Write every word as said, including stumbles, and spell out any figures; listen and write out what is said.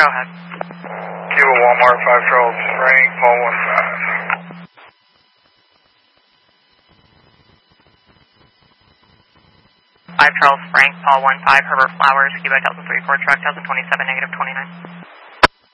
Go ahead. Kilo Walmart, five Charles Frank, Paul one five. five Charles Frank, Paul one five, Herbert Flowers, Cuba Delta three four, truck, Delta twenty-seven, negative twenty-nine.